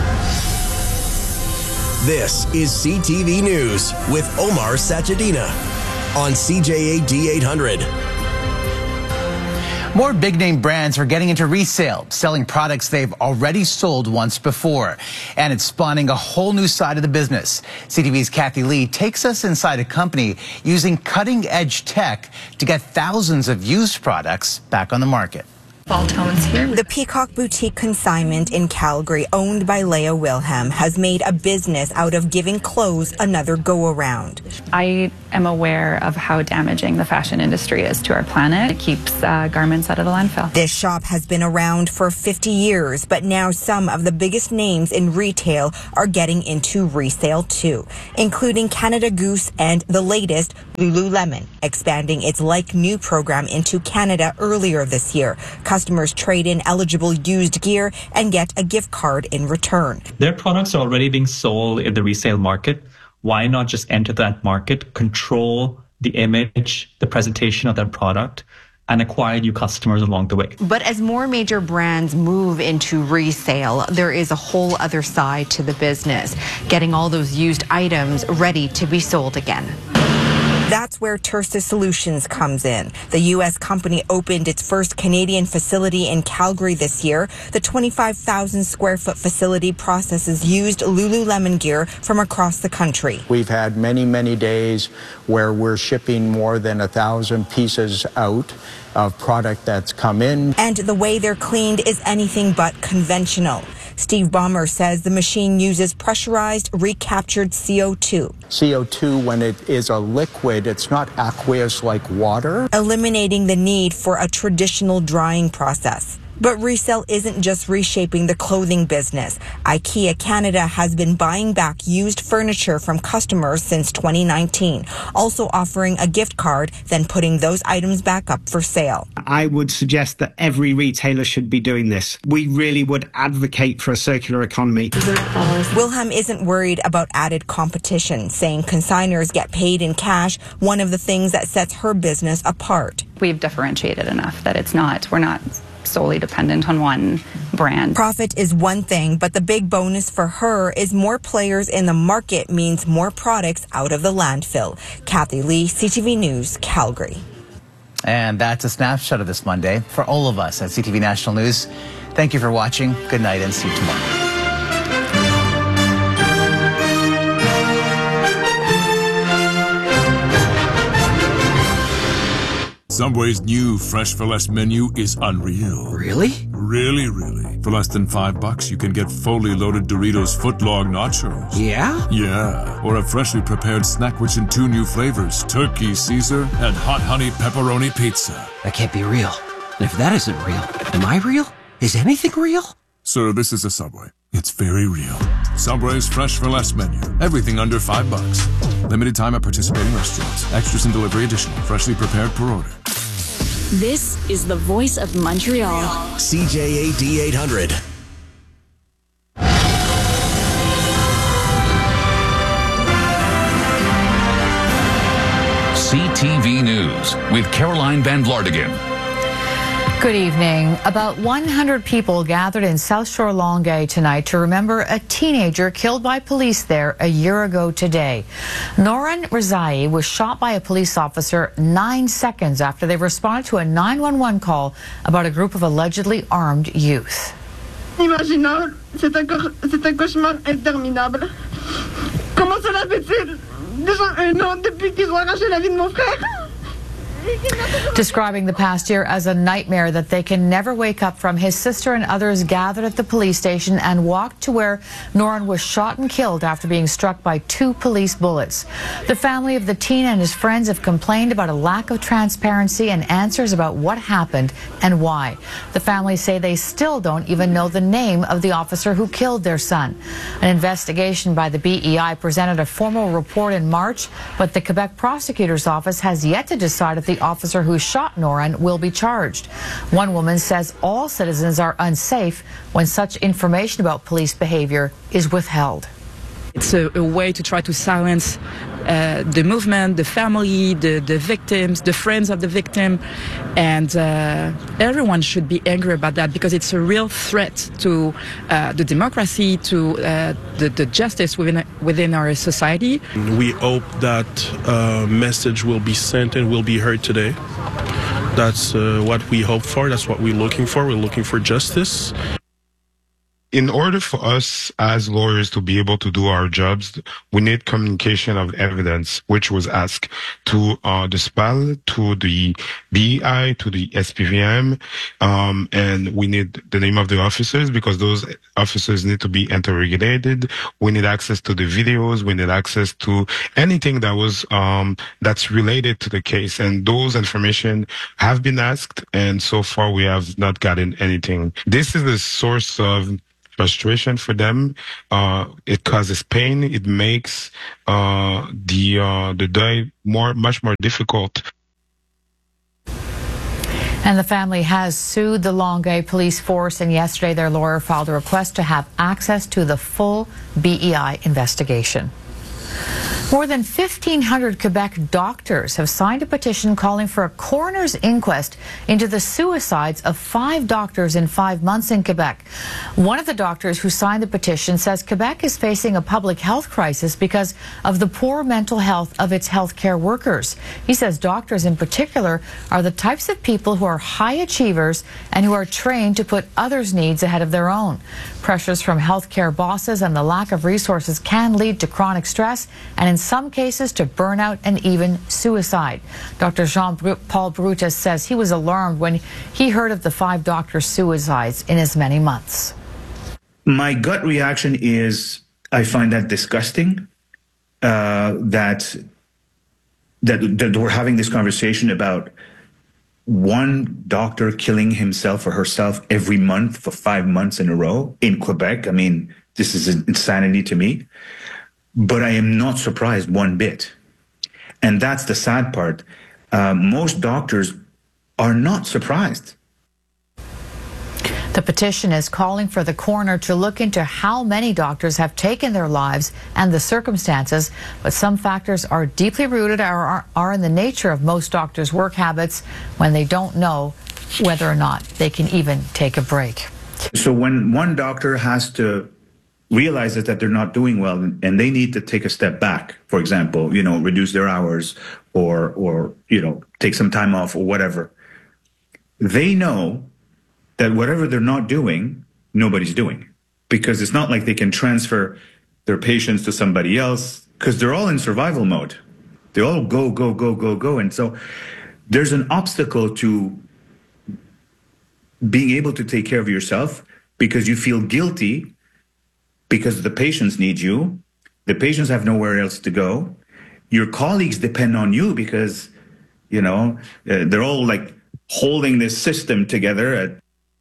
This is C T V News with Omar Sachedina on C J A D eight hundred. More big-name brands are getting into resale, selling products they've already sold once before. And it's spawning a whole new side of the business. C T V's Kathy Lee takes us inside a company using cutting-edge tech to get thousands of used products back on the market. Fall tones here. The Peacock Boutique Consignment in Calgary, owned by Leah Wilhelm, has made a business out of giving clothes another go-around. I am aware of how damaging the fashion industry is to our planet. It keeps uh, garments out of the landfill. This shop has been around for fifty years, but now some of the biggest names in retail are getting into resale too, including Canada Goose and the latest, Lululemon, expanding its Like New program into Canada earlier this year. Customers trade in eligible used gear and get a gift card in return. Their products are already being sold in the resale market. Why not just enter that market, control the image, the presentation of that product, and acquire new customers along the way? But as more major brands move into resale, there is a whole other side to the business, getting all those used items ready to be sold again. That's where Tersa Solutions comes in. The U S company opened its first Canadian facility in Calgary this year. The twenty-five thousand square foot facility processes used Lululemon gear from across the country. We've had many, many days where we're shipping more than a thousand pieces out of product that's come in. And the way they're cleaned is anything but conventional. Steve Baumer says the machine uses pressurized, recaptured C O two. C O two, when it is a liquid, it's not aqueous like water. Eliminating the need for a traditional drying process. But resale isn't just reshaping the clothing business. IKEA Canada has been buying back used furniture from customers since twenty nineteen, also offering a gift card, then putting those items back up for sale. I would suggest that every retailer should be doing this. We really would advocate for a circular economy. Wilhelm isn't worried about added competition, saying consigners get paid in cash, one of the things that sets her business apart. We've differentiated enough that it's not, we're not solely dependent on one brand. Profit is one thing, but the big bonus for her is more players in the market means more products out of the landfill. Kathy Lee, C T V News, Calgary. And that's a snapshot of this Monday. For all of us at C T V National News, thank you for watching. Good night and see you tomorrow. Subway's new Fresh for Less menu is unreal. Really? Really, really. For less than five bucks, you can get fully loaded Doritos footlong nachos. Yeah? Yeah. Or a freshly prepared snack which in two new flavors, Turkey Caesar and Hot Honey Pepperoni Pizza. That can't be real. And if that isn't real, am I real? Is anything real? Sir, this is a Subway. It's very real. Subway's Fresh for Less menu. Everything under five bucks. Limited time at participating restaurants. Extras and delivery additional. Freshly prepared per order. This is the voice of Montreal. C J A D eight hundred. C T V News with Caroline Van Vlardigan. Good evening. About one hundred people gathered in South Shore Longueuil tonight to remember a teenager killed by police there a year ago today. Noran Rezai was shot by a police officer nine seconds after they responded to a nine one one call about a group of allegedly armed youth. Inimaginable. C'est un, c'est un cauchemar interminable. Comment cela fait-il? Déjà un an depuis qu'ils ont arraché la vie de mon frère. Describing the past year as a nightmare that they can never wake up from, his sister and others gathered at the police station and walked to where Noran was shot and killed after being struck by two police bullets. The family of the teen and his friends have complained about a lack of transparency and answers about what happened and why. The family say they still don't even know the name of the officer who killed their son. An investigation by the B E I presented a formal report in March, but the Quebec prosecutor's office has yet to decide if the the officer who shot Noran will be charged. One woman says all citizens are unsafe when such information about police behavior is withheld. It's a, a way to try to silence uh, the movement, the family, the, the victims, the friends of the victim, and uh, everyone should be angry about that because it's a real threat to uh, the democracy, to uh, the, the justice within, within our society. We hope that uh, message will be sent and will be heard today. That's uh, what we hope for, that's what we're looking for, we're looking for justice. In order for us as lawyers to be able to do our jobs, we need communication of evidence, which was asked to uh, the S P A L, to the B E I, to the S P V M, um, and we need the name of the officers because those officers need to be interrogated. We need access to the videos. We need access to anything that was um, that's related to the case, and those information have been asked, and so far we have not gotten anything. This is the source of frustration for them. Uh, it causes pain. It makes uh, the uh, the day more much more difficult. And the family has sued the Longueuil police force, and yesterday their lawyer filed a request to have access to the full B E I investigation. More than fifteen hundred Quebec doctors have signed a petition calling for a coroner's inquest into the suicides of five doctors in five months in Quebec. One of the doctors who signed the petition says Quebec is facing a public health crisis because of the poor mental health of its healthcare workers. He says doctors in particular are the types of people who are high achievers and who are trained to put others' needs ahead of their own. Pressures from healthcare bosses and the lack of resources can lead to chronic stress and in some cases to burnout and even suicide. Doctor Jean-Paul Brutus says he was alarmed when he heard of the five doctors' suicides in as many months. My gut reaction is I find that disgusting, uh, that, that, that we're having this conversation about one doctor killing himself or herself every month for five months in a row in Quebec. I mean, this is insanity to me. But I am not surprised one bit. And that's the sad part. Uh, most doctors are not surprised. The petition is calling for the coroner to look into how many doctors have taken their lives and the circumstances, but some factors are deeply rooted or are, are in the nature of most doctors' work habits when they don't know whether or not they can even take a break. So when one doctor has to realizes that they're not doing well and they need to take a step back, for example, you know, reduce their hours or, or, you know, take some time off or whatever, they know that whatever they're not doing, nobody's doing. Because it's not like they can transfer their patients to somebody else because they're all in survival mode. They all go, go, go, go, go. And so there's an obstacle to being able to take care of yourself because you feel guilty because the patients need you. The patients have nowhere else to go. Your colleagues depend on you because, you know, uh, they're all like holding this system together. At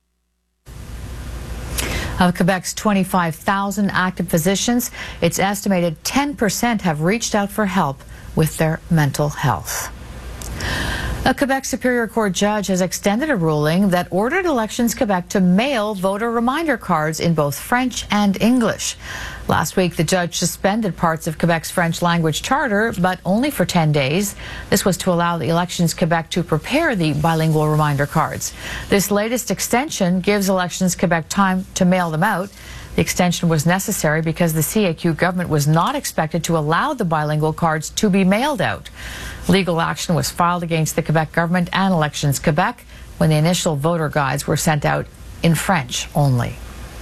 Of Quebec's twenty-five thousand active physicians, it's estimated ten percent have reached out for help with their mental health. A Quebec Superior Court judge has extended a ruling that ordered Elections Quebec to mail voter reminder cards in both French and English. Last week, the judge suspended parts of Quebec's French language charter, but only for ten days. This was to allow the Elections Quebec to prepare the bilingual reminder cards. This latest extension gives Elections Quebec time to mail them out. The extension was necessary because the C A Q government was not expected to allow the bilingual cards to be mailed out. Legal action was filed against the Quebec government and Elections Quebec when the initial voter guides were sent out in French only.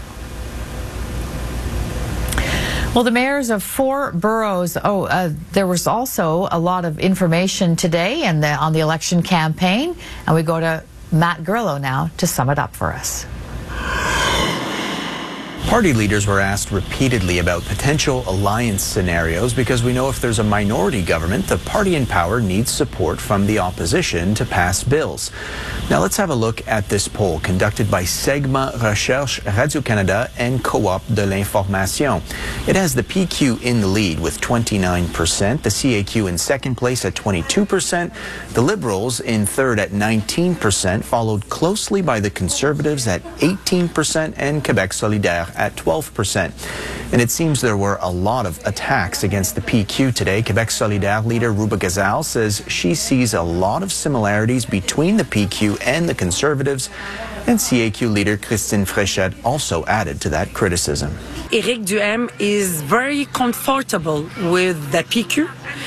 Well, the mayors of four boroughs, oh, uh, there was also a lot of information today and on the election campaign, and we go to Matt Gurlow now to sum it up for us. Party leaders were asked repeatedly about potential alliance scenarios because we know if there's a minority government, the party in power needs support from the opposition to pass bills. Now let's have a look at this poll conducted by Segma Recherche, Radio-Canada and Co-op de l'Information. It has the P Q in the lead with twenty-nine percent, the C A Q in second place at twenty-two percent, the Liberals in third at nineteen percent, followed closely by the Conservatives at eighteen percent and Quebec Solidaire at twelve percent. And it seems there were a lot of attacks against the P Q today. Quebec Solidaire leader Rouba Gazal says she sees a lot of similarities between the P Q and the Conservatives, and C A Q leader Christine Fréchette also added to that criticism. Éric Duhaime is very comfortable with the P Q,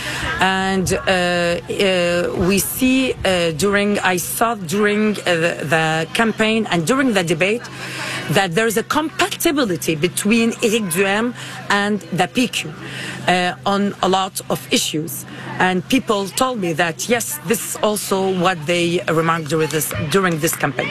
and uh, uh, we see uh, during, I saw during uh, the, the campaign and during the debate that there's a compatibility between Éric Duhaime and the P Q uh, on a lot of issues. And people told me that, yes, this is also what they remarked during this, during this campaign.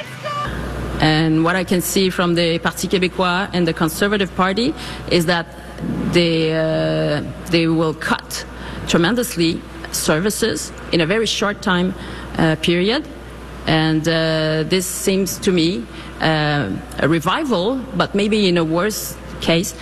And what I can see from the Parti Québécois and the Conservative Party is that they, uh, they will cut tremendously services in a very short time uh, period. And uh, this seems to me uh, a revival, but maybe in a worse case,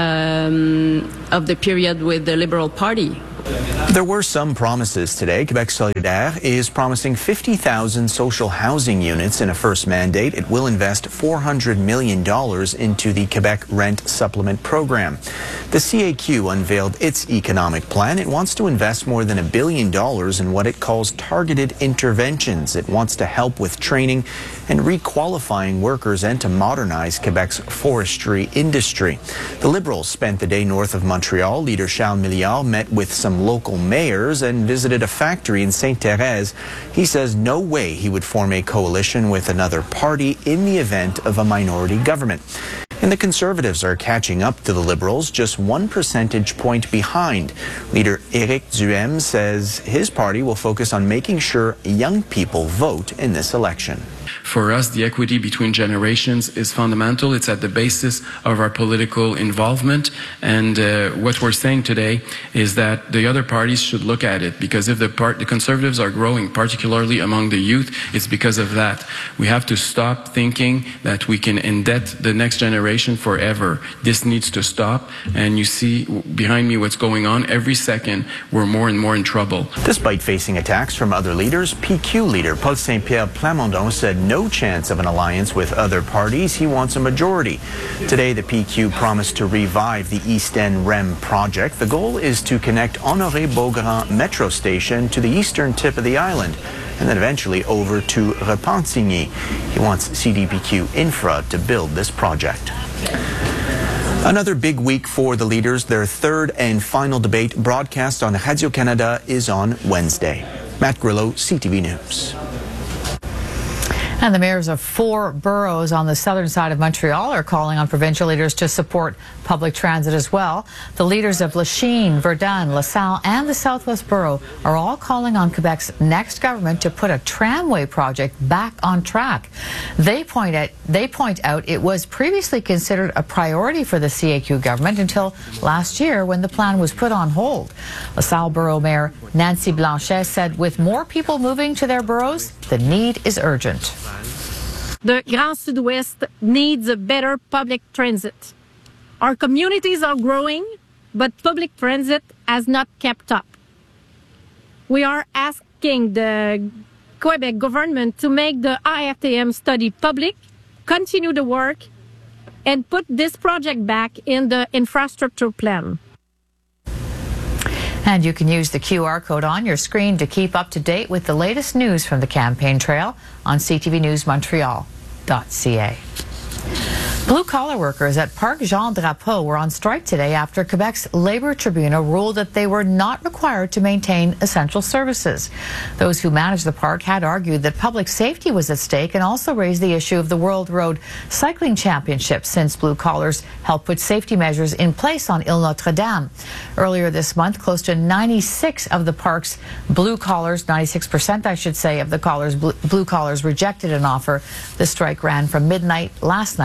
um, of the period with the Liberal Party. There were some promises today. Quebec Solidaire is promising fifty thousand social housing units in a first mandate. It will invest four hundred million dollars into the Quebec Rent Supplement program. The C A Q unveiled its economic plan. It wants to invest more than a billion dollars in what it calls targeted interventions. It wants to help with training and requalifying workers and to modernize Quebec's forestry industry. The Liberals spent the day north of Montreal. Leader Charles Milliard met with some local mayors and visited a factory in Sainte-Thérèse. He says no way he would form a coalition with another party in the event of a minority government. And the Conservatives are catching up to the Liberals, just one percentage point behind. Leader Éric Duhaime says his party will focus on making sure young people vote in this election. For us, the equity between generations is fundamental. It's at the basis of our political involvement. And uh, what we're saying today is that the other parties should look at it, because if the, part, the Conservatives are growing, particularly among the youth, it's because of that. We have to stop thinking that we can indebt the next generation forever. This needs to stop. And you see behind me what's going on. Every second, we're more and more in trouble. Despite facing attacks from other leaders, P Q leader Paul Saint-Pierre Plamondon said no chance of an alliance with other parties. He wants a majority. Today, the P Q promised to revive the East End R E M project. The goal is to connect Honoré-Beaugrand metro station to the eastern tip of the island and then eventually over to Repentigny. He wants C D P Q Infra to build this project. Another big week for the leaders. Their third and final debate broadcast on Radio-Canada is on Wednesday. Matt Grillo, C T V News. And the mayors of four boroughs on the southern side of Montreal are calling on provincial leaders to support public transit as well. The leaders of Lachine, Verdun, LaSalle, and the Southwest Borough are all calling on Quebec's next government to put a tramway project back on track. They point out, they point out it was previously considered a priority for the C A Q government until last year when the plan was put on hold. LaSalle Borough Mayor Nancy Blanchet said with more people moving to their boroughs, the need is urgent. The Grand Sud-Ouest needs a better public transit. Our communities are growing, but public transit has not kept up. We are asking the Quebec government to make the I F T M study public, continue the work, and put this project back in the infrastructure plan. And you can use the Q R code on your screen to keep up to date with the latest news from the campaign trail on c t v news montreal dot c a. Blue-collar workers at Parc Jean Drapeau were on strike today after Quebec's Labour Tribunal ruled that they were not required to maintain essential services. Those who manage the park had argued that public safety was at stake and also raised the issue of the World Road Cycling Championship since blue-collars helped put safety measures in place on Ile Notre-Dame. Earlier this month, close to ninety-six of the park's blue-collars, ninety-six percent I should say, of the collars, blue-collars rejected an offer. The strike ran from midnight last night and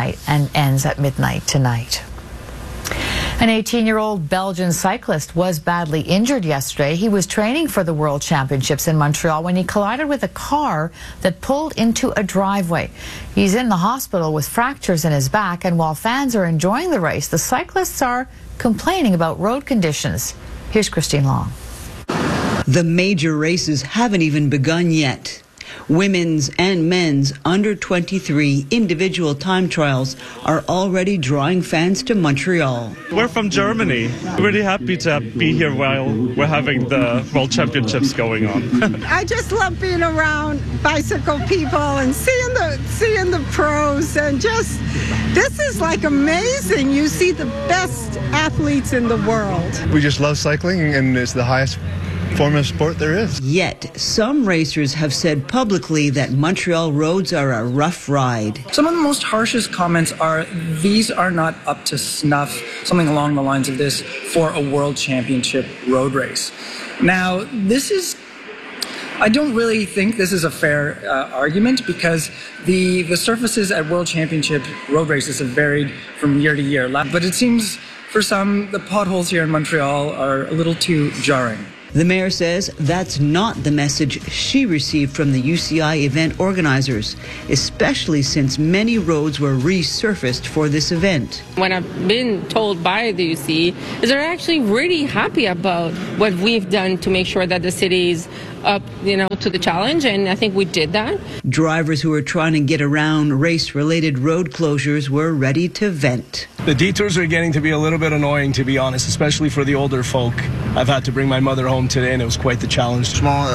season ends at midnight tonight. An eighteen-year-old Belgian cyclist was badly injured yesterday. He was training for the World Championships in Montreal when he collided with a car that pulled into a driveway. He's in the hospital with fractures in his back, and while fans are enjoying the race, the cyclists are complaining about road conditions. Here's Christine Long. The major races haven't even begun yet. Women's and men's under twenty-three individual time trials are already drawing fans to Montreal. We're from Germany. Really happy to be here while we're having the World Championships going on. I just love being around bicycle people and seeing the seeing the pros, and just this is like amazing. You see the best athletes in the world. We just love cycling, and it's the highest form of sport there is. Yet, some racers have said publicly that Montreal roads are a rough ride. Some of the most harshest comments are, these are not up to snuff, something along the lines of this, for a world championship road race. Now, this is, I don't really think this is a fair uh, argument, because the, the surfaces at world championship road races have varied from year to year. But it seems for some, the potholes here in Montreal are a little too jarring. The mayor says that's not the message she received from the U C I event organizers, especially since many roads were resurfaced for this event. What I've been told by the U C is they're actually really happy about what we've done to make sure that the city's up, you know, to the challenge, and I think we did that. Drivers who were trying to get around race-related road closures were ready to vent. The detours are getting to be a little bit annoying, to be honest, especially for the older folk. I've had to bring my mother home today, and it was quite the challenge.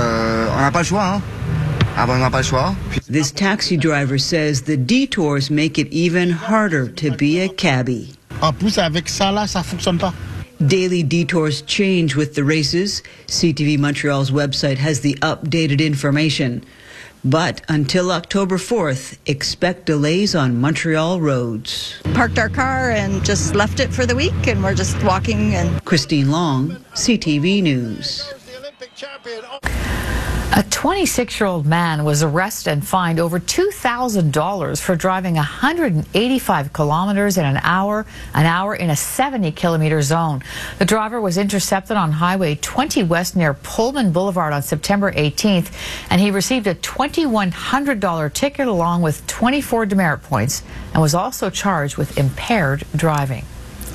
This taxi driver says the detours make it even harder to be a cabbie. Daily detours change with the races. C T V Montreal's website has the updated information. But until October fourth, expect delays on Montreal roads. Parked our car and just left it for the week, and we're just walking. And Christine Long, C T V News. A twenty-six-year-old man was arrested and fined over two thousand dollars for driving one hundred eighty-five kilometers in an hour, an hour in a seventy kilometer zone. The driver was intercepted on Highway twenty West near Pullman Boulevard on September eighteenth, and he received a twenty-one hundred dollar ticket along with twenty-four demerit points and was also charged with impaired driving.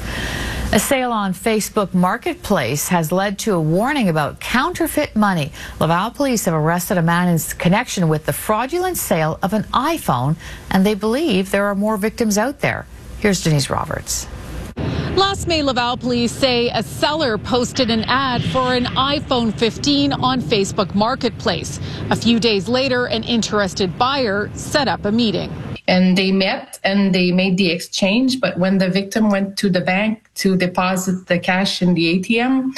A sale on Facebook Marketplace has led to a warning about counterfeit money. Laval police have arrested a man in connection with the fraudulent sale of an iPhone, and they believe there are more victims out there. Here's Denise Roberts. Last May, Laval police say a seller posted an ad for an iPhone fifteen on Facebook Marketplace. A few days later, an interested buyer set up a meeting. And they met and they made the exchange. But when the victim went to the bank to deposit the cash in the A T M,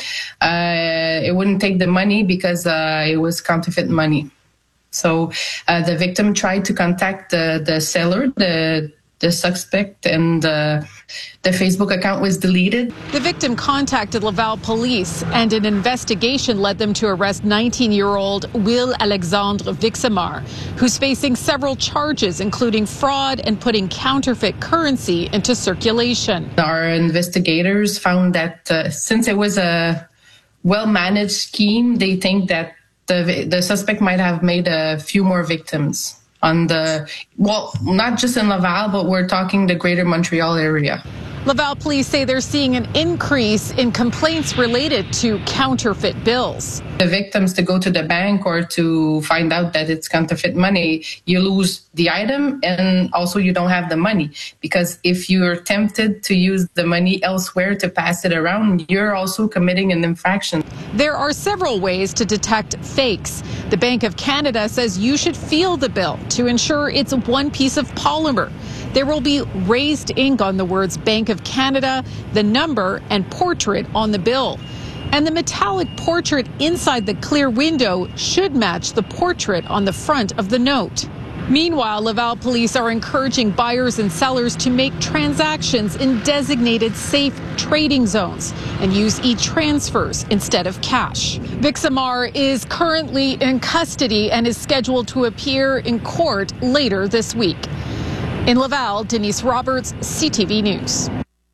uh, it wouldn't take the money because uh, it was counterfeit money. So uh, the victim tried to contact the, the seller, the the suspect, and uh, the Facebook account was deleted. The victim contacted Laval police, and an investigation led them to arrest nineteen-year-old Will Alexandre Vixamar, who's facing several charges, including fraud and putting counterfeit currency into circulation. Our investigators found that uh, since it was a well-managed scheme, they think that the the suspect might have made a few more victims. On the, well, not just in Laval, but we're talking the greater Montreal area. Laval police say they're seeing an increase in complaints related to counterfeit bills. The victims to go to the bank or to find out that it's counterfeit money, you lose the item and also you don't have the money. Because if you're tempted to use the money elsewhere to pass it around, you're also committing an infraction. There are several ways to detect fakes. The Bank of Canada says you should feel the bill to ensure it's one piece of polymer. There will be raised ink on the words Bank of Canada, the number, and portrait on the bill. And the metallic portrait inside the clear window should match the portrait on the front of the note. Meanwhile, Laval police are encouraging buyers and sellers to make transactions in designated safe trading zones and use e-transfers instead of cash. Vixamar is currently in custody and is scheduled to appear in court later this week. In Laval, Denise Roberts, C T V News.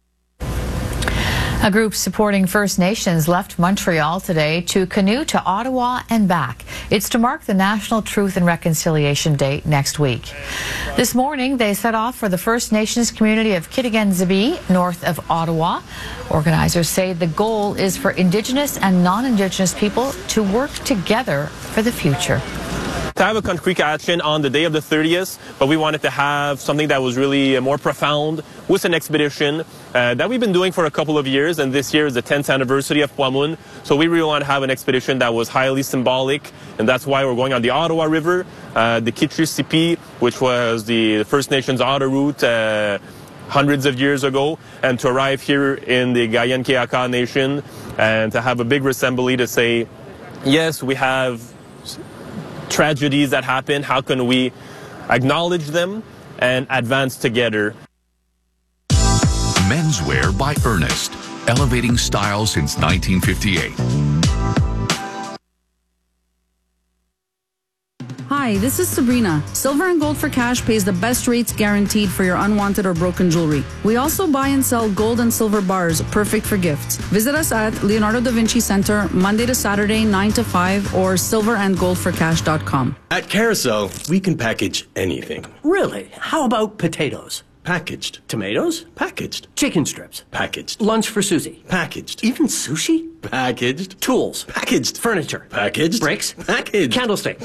A group supporting First Nations left Montreal today to canoe to Ottawa and back. It's to mark the National Truth and Reconciliation Day next week. This morning, they set off for the First Nations community of Kitigan-Zibi, north of Ottawa. Organizers say the goal is for Indigenous and non-Indigenous people to work together for the future. To have a concrete action on the day of the thirtieth, but we wanted to have something that was really more profound with an expedition uh, that we've been doing for a couple of years, and this year is the tenth anniversary of Pwamun. So we really want to have an expedition that was highly symbolic, and that's why we're going on the Ottawa River, uh, the Kitchissippi, which was the First Nations auto route uh, hundreds of years ago, and to arrive here in the Gayan-Keaka Nation and to have a big assembly to say, yes, we have tragedies that happen, how can we acknowledge them and advance together? Menswear by Ernest, elevating style since nineteen fifty-eight. Hi, this is Sabrina. Silver and Gold for Cash pays the best rates guaranteed for your unwanted or broken jewelry. We also buy and sell gold and silver bars, perfect for gifts. Visit us at Leonardo da Vinci Center, Monday to Saturday, nine to five, or silver and gold for cash dot com. At Carousel, we can package anything. Really? How about potatoes? Packaged. Tomatoes? Packaged. Chicken strips? Packaged. Lunch for Susie? Packaged. Even sushi? Packaged. Tools? Packaged. Furniture? Packaged. Bricks? Packaged. Candlestick?